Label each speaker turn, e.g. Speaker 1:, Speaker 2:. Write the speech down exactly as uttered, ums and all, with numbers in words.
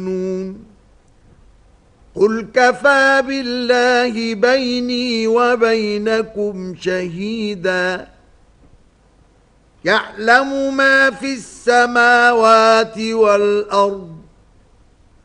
Speaker 1: قل كفى بالله بيني وبينكم شهيدا يعلم ما في السماوات والأرض